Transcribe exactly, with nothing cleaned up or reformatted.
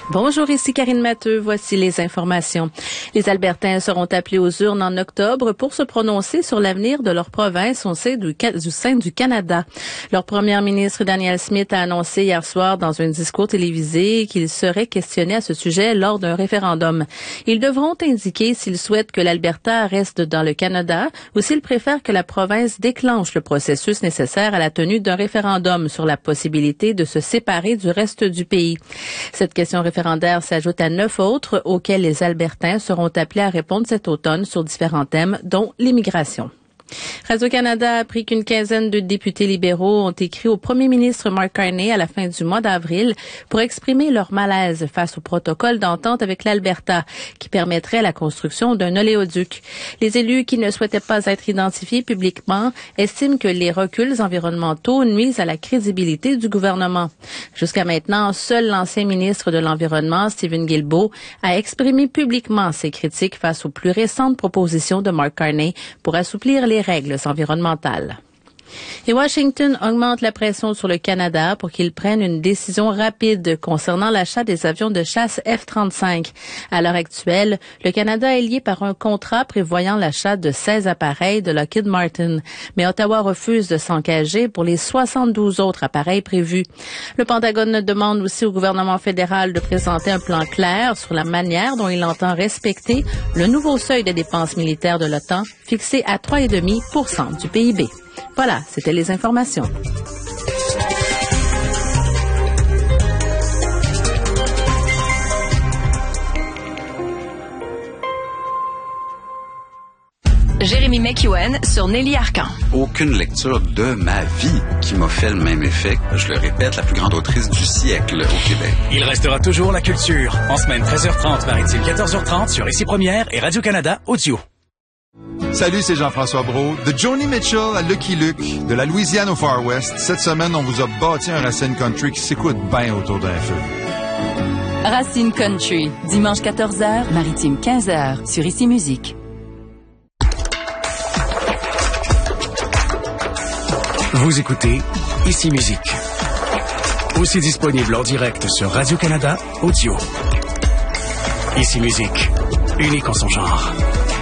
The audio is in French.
Bonjour, ici Karine Matteux. Voici les informations. Les Albertains seront appelés aux urnes en octobre pour se prononcer sur l'avenir de leur province au sein du, du sein du Canada. Leur première ministre Danielle Smith a annoncé hier soir dans un discours télévisé qu'il serait questionné à ce sujet lors d'un référendum. Ils devront indiquer s'ils souhaitent que l'Alberta reste dans le Canada ou s'ils préfèrent que la province déclenche le processus nécessaire à la tenue d'un référendum sur la possibilité de se séparer du reste du pays. Cette question référendaire s'ajoute à neuf autres auxquels les Albertains seront appelés à répondre cet automne sur différents thèmes, dont l'immigration. Radio-Canada a appris qu'une quinzaine de députés libéraux ont écrit au premier ministre Mark Carney à la fin du mois d'avril pour exprimer leur malaise face au protocole d'entente avec l'Alberta qui permettrait la construction d'un oléoduc. Les élus qui ne souhaitaient pas être identifiés publiquement estiment que les reculs environnementaux nuisent à la crédibilité du gouvernement. Jusqu'à maintenant, seul l'ancien ministre de l'Environnement, Steven Guilbeault, a exprimé publiquement ses critiques face aux plus récentes propositions de Mark Carney pour assouplir les règles environnementales. Et Washington augmente la pression sur le Canada pour qu'il prenne une décision rapide concernant l'achat des avions de chasse F trente-cinq. À l'heure actuelle, le Canada est lié par un contrat prévoyant l'achat de seize appareils de Lockheed Martin, mais Ottawa refuse de s'engager pour les soixante-douze autres appareils prévus. Le Pentagone demande aussi au gouvernement fédéral de présenter un plan clair sur la manière dont il entend respecter le nouveau seuil des dépenses militaires de l'OTAN fixé à trois virgule cinq pour cent du P I B. Voilà, c'était les informations. Jérémy McEwen sur Nelly Arcan. Aucune lecture de ma vie qui m'a fait le même effet. Je le répète, la plus grande autrice du siècle au Québec. Il restera toujours la culture. En semaine treize heures trente, maritime quatorze heures trente sur Ici Première et Radio-Canada Audio. Salut, c'est Jean-François Brault. De Joni Mitchell à Lucky Luke, de la Louisiane au Far West, cette semaine, on vous a bâti un Racine Country qui s'écoute bien autour d'un feu. Racine Country, dimanche quatorze heures, maritime quinze heures, sur Ici Musique. Vous écoutez Ici Musique. Aussi disponible en direct sur Radio-Canada Audio. Ici Musique, unique en son genre.